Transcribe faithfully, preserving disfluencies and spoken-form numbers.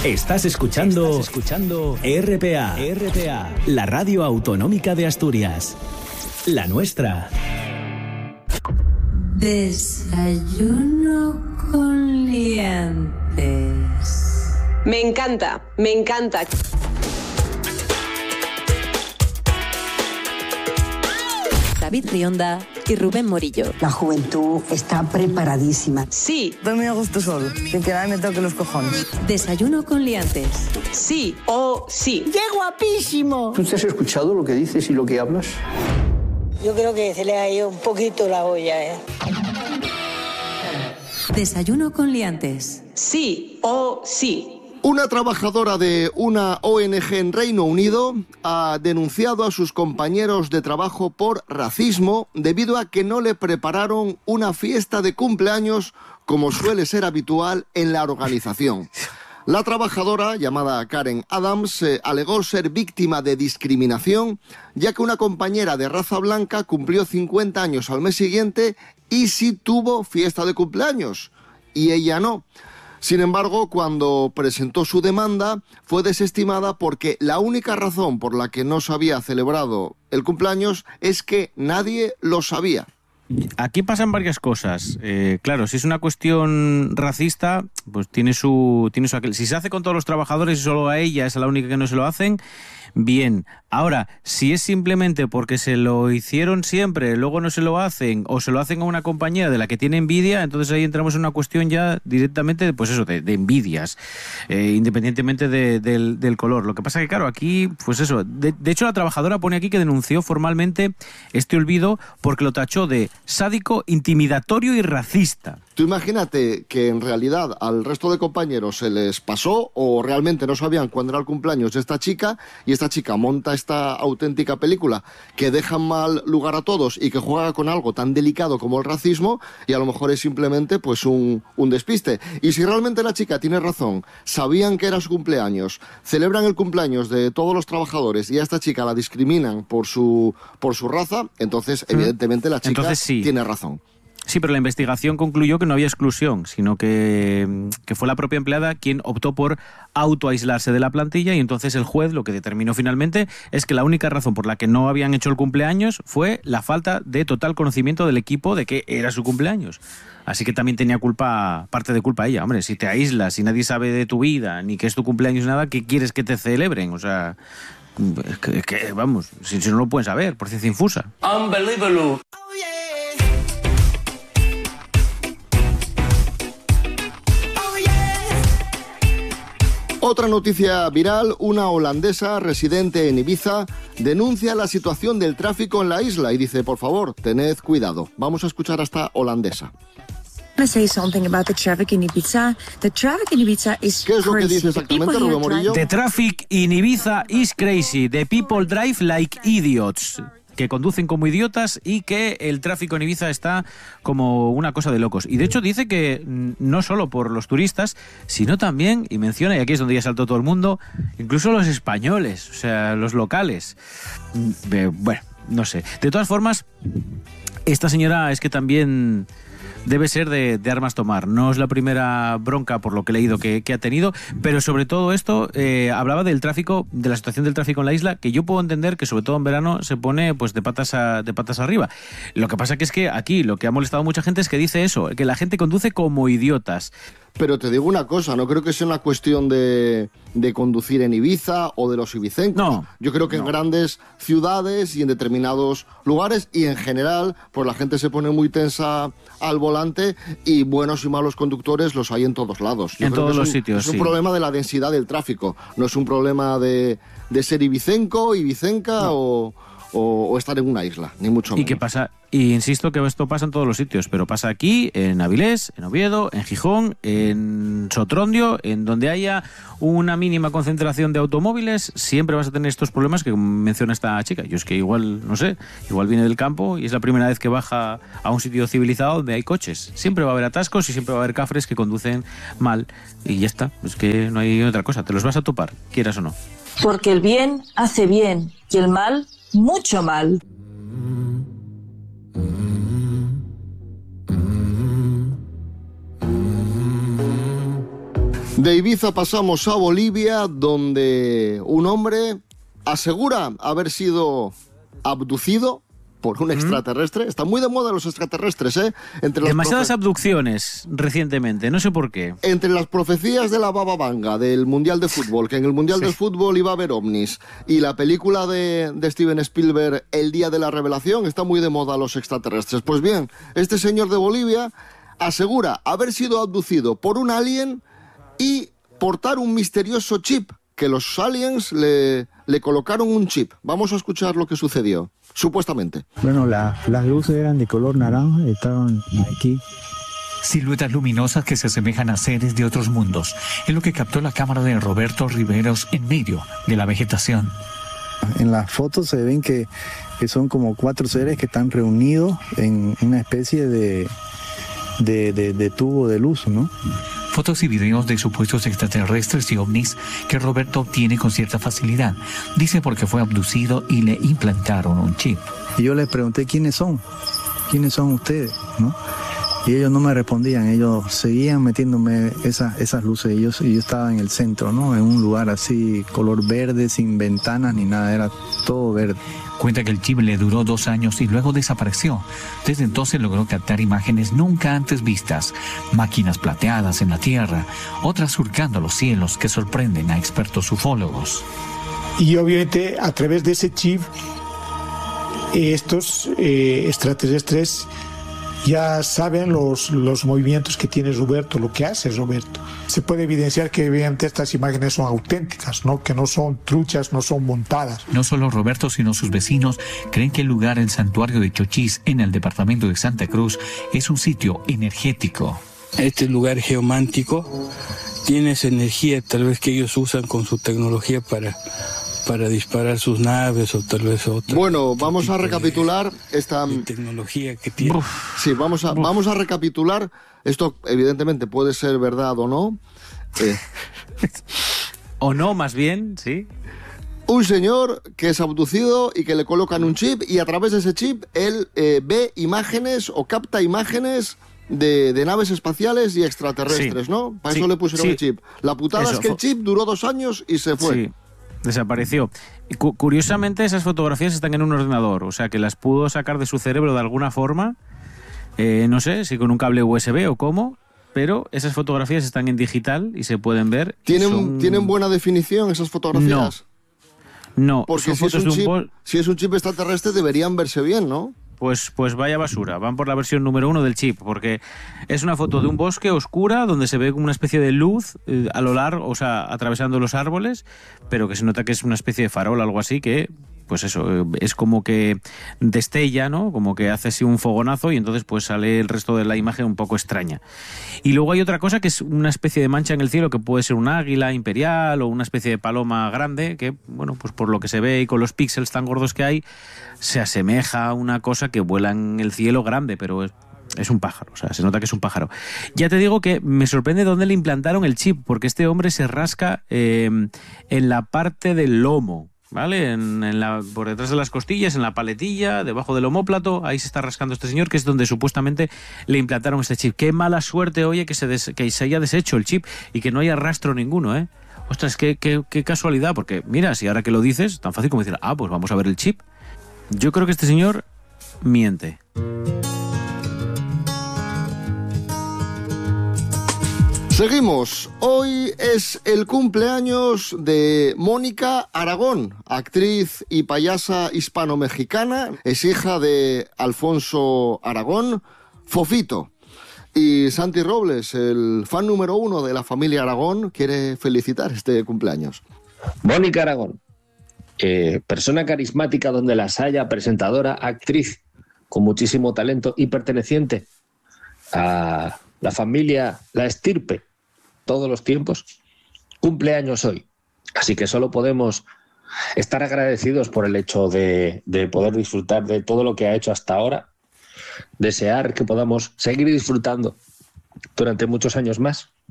Estás escuchando, Estás escuchando R P A, R P A, la radio autonómica de Asturias. La nuestra. Desayuno con liantes. Me encanta, me encanta. David Rionda y Rubén Morillo. La juventud está preparadísima. Sí. Dame a gusto solo, sin que nadie me toque los cojones. Desayuno con liantes. Sí o sí. ¡Qué guapísimo! ¿Tú te has escuchado lo que dices y lo que hablas? Yo creo que se le ha ido un poquito la olla, ¿eh? Desayuno con liantes. Sí o sí. Una trabajadora de una O N Ge en Reino Unido ha denunciado a sus compañeros de trabajo por racismo debido a que no le prepararon una fiesta de cumpleaños como suele ser habitual en la organización. La trabajadora, llamada Karen Adams, eh, alegó ser víctima de discriminación, ya que una compañera de raza blanca cumplió cincuenta años al mes siguiente y sí tuvo fiesta de cumpleaños, y ella no. Sin embargo, cuando presentó su demanda, fue desestimada porque la única razón por la que no se había celebrado el cumpleaños es que nadie lo sabía. Aquí pasan varias cosas. Eh, claro, si es una cuestión racista, pues tiene su, tiene su aquel. Si se hace con todos los trabajadores y solo a ella es la única que no se lo hacen, bien. Ahora, si es simplemente porque se lo hicieron siempre, luego no se lo hacen, o se lo hacen a una compañera de la que tiene envidia, entonces ahí entramos en una cuestión ya directamente, pues eso, de, de envidias, eh, independientemente de, del, del color. Lo que pasa que, claro, aquí, pues eso, de, de hecho la trabajadora pone aquí que denunció formalmente este olvido porque lo tachó de sádico, intimidatorio y racista. Tú imagínate que en realidad al resto de compañeros se les pasó o realmente no sabían cuándo era el cumpleaños de esta chica y esta chica monta esta auténtica película que deja en mal lugar a todos y que juega con algo tan delicado como el racismo y a lo mejor es simplemente pues un, un despiste. Y si realmente la chica tiene razón, sabían que era su cumpleaños, celebran el cumpleaños de todos los trabajadores y a esta chica la discriminan por su, por su raza, entonces evidentemente la chica entonces, sí. tiene razón. Sí, pero la investigación concluyó que no había exclusión, sino que, que fue la propia empleada quien optó por autoaislarse de la plantilla y entonces el juez lo que determinó finalmente es que la única razón por la que no habían hecho el cumpleaños fue la falta de total conocimiento del equipo de que era su cumpleaños. Así que también tenía culpa, parte de culpa ella. Hombre, si te aíslas, si nadie sabe de tu vida, ni que es tu cumpleaños ni nada, ¿qué quieres que te celebren? O sea, que, que vamos, si, si no lo pueden saber, por ciencia infusa. Unbelievable. Otra noticia viral, una holandesa residente en Ibiza denuncia la situación del tráfico en la isla y dice, por favor, tened cuidado. Vamos a escuchar a esta holandesa. I say something about the traffic in Ibiza. The traffic in Ibiza is ¿Qué es lo que crazy. dice exactamente, Rubén Morillo? The traffic in Ibiza is crazy. The people drive like idiots. Que conducen como idiotas y que el tráfico en Ibiza está como una cosa de locos. Y de hecho dice que no solo por los turistas, sino también, y menciona, y aquí es donde ya saltó todo el mundo, incluso los españoles, o sea, los locales. Bueno, no sé. De todas formas, esta señora es que también debe ser de, de armas tomar. No es la primera bronca, por lo que he leído, que, que ha tenido, pero sobre todo esto, eh, hablaba del tráfico, de la situación del tráfico en la isla, que yo puedo entender que sobre todo en verano se pone pues de patas a, de patas arriba. Lo que pasa que es que aquí lo que ha molestado a mucha gente es que dice eso, que la gente conduce como idiotas. Pero te digo una cosa, no creo que sea una cuestión de, de conducir en Ibiza o de los ibicencos. No. Yo creo que no. en grandes ciudades y en determinados lugares y en general, pues la gente se pone muy tensa al volante y buenos y malos conductores los hay en todos lados. Yo en creo todos que los es un, sitios, Es un sí. problema de la densidad del tráfico, no es un problema de, de ser ibicenco, ibicenca no. o... O, o estar en una isla, ni mucho menos. ¿Y qué pasa? Y insisto que esto pasa en todos los sitios, pero pasa aquí, en Avilés, en Oviedo, en Gijón, en Sotrondio, en donde haya una mínima concentración de automóviles, siempre vas a tener estos problemas que menciona esta chica. Yo es que igual, no sé, igual viene del campo y es la primera vez que baja a un sitio civilizado donde hay coches. Siempre va a haber atascos y siempre va a haber cafres que conducen mal. Y ya está, es que no hay otra cosa, te los vas a topar, quieras o no. Porque el bien hace bien y el mal mucho mal. De Ibiza pasamos a Bolivia, donde un hombre asegura haber sido abducido por un extraterrestre. Está muy de moda los extraterrestres, ¿eh? Entre las Demasiadas profe... abducciones recientemente, no sé por qué. Entre las profecías de la Baba Vanga, del Mundial de Fútbol, que en el Mundial sí. de Fútbol iba a haber ovnis, y la película de, de Steven Spielberg, El Día de la Revelación, está muy de moda los extraterrestres. Pues bien, este señor de Bolivia asegura haber sido abducido por un alien y portar un misterioso chip, que los aliens le, le colocaron un chip. Vamos a escuchar lo que sucedió, supuestamente. Bueno, la, las luces eran de color naranja, estaban aquí. Siluetas luminosas que se asemejan a seres de otros mundos. Es lo que captó la cámara de Roberto Riveros en medio de la vegetación. En las fotos se ven que, que son como cuatro seres que están reunidos en una especie de, de, de, de tubo de luz, ¿no? Fotos y videos de supuestos extraterrestres y ovnis que Roberto obtiene con cierta facilidad. Dice porque fue abducido y le implantaron un chip. Y yo les pregunté quiénes son, quiénes son ustedes, ¿no? Y ellos no me respondían, ellos seguían metiéndome esas, esas luces. Y yo, yo estaba en el centro, ¿no? En un lugar así, color verde, sin ventanas ni nada, era todo verde. Cuenta que el chip le duró dos años y luego desapareció. Desde entonces logró captar imágenes nunca antes vistas. Máquinas plateadas en la Tierra, otras surcando los cielos que sorprenden a expertos ufólogos. Y obviamente a través de ese chip, estos eh, extraterrestres ya saben los, los movimientos que tiene Roberto, lo que hace Roberto. Se puede evidenciar que obviamente estas imágenes son auténticas, ¿no? Que no son truchas, no son montadas. No solo Roberto, sino sus vecinos creen que el lugar, el santuario de Chochís, en el departamento de Santa Cruz, es un sitio energético. Este lugar geomántico tiene esa energía, tal vez que ellos usan con su tecnología para... para disparar sus naves o tal vez otra. Bueno, vamos a recapitular esta tecnología que tiene. Sí, vamos a, vamos a recapitular. Esto evidentemente puede ser verdad o no. Eh. O no, más bien, sí. Un señor que es abducido y que le colocan un chip y a través de ese chip él eh, ve imágenes o capta imágenes de, de naves espaciales y extraterrestres, sí. ¿no? Para sí. eso le pusieron sí. el chip. La putada eso. es que el chip duró dos años y se fue. Sí. Desapareció. Cu- curiosamente, esas fotografías están en un ordenador, o sea que las pudo sacar de su cerebro de alguna forma, eh, no sé si con un cable U S B o cómo, pero esas fotografías están en digital y se pueden ver. ¿Tienen, son... ¿tienen buena definición esas fotografías? No, no. Porque si es, un chip, un... si es un chip extraterrestre deberían verse bien, ¿no? Pues, pues vaya basura, van por la versión número uno del chip, porque es una foto de un bosque oscura donde se ve como una especie de luz eh, a lo largo, o sea, atravesando los árboles, pero que se nota que es una especie de farol, algo así, que, pues eso, eh, es como que destella, ¿no? Como que hace así un fogonazo y entonces pues sale el resto de la imagen un poco extraña. Y luego hay otra cosa que es una especie de mancha en el cielo que puede ser un águila imperial o una especie de paloma grande, que, bueno, pues por lo que se ve y con los píxeles tan gordos que hay, se asemeja a una cosa que vuela en el cielo grande, pero es, es un pájaro, o sea, se nota que es un pájaro. Ya te digo que me sorprende dónde le implantaron el chip, porque este hombre se rasca eh, en la parte del lomo, ¿vale? En, en la, por detrás de las costillas, en la paletilla, debajo del omóplato, ahí se está rascando este señor, que es donde supuestamente le implantaron este chip. Qué mala suerte, oye, que se, des, que se haya deshecho el chip y que no haya rastro ninguno, ¿eh? Ostras, qué, qué, qué casualidad, porque mira, si ahora que lo dices, tan fácil como decir, ah, pues vamos a ver el chip. Yo creo que este señor miente. Seguimos. Hoy es el cumpleaños de Mónica Aragón, actriz y payasa hispano-mexicana. Es hija de Alfonso Aragón, Fofito. Y Santi Robles, el fan número uno de la familia Aragón, quiere felicitar este cumpleaños. Mónica Aragón. Eh, persona carismática donde las haya, presentadora, actriz con muchísimo talento y perteneciente a la familia, la estirpe, todos los tiempos, cumpleaños hoy. Así que solo podemos estar agradecidos por el hecho de, de poder disfrutar de todo lo que ha hecho hasta ahora, desear que podamos seguir disfrutando durante muchos años más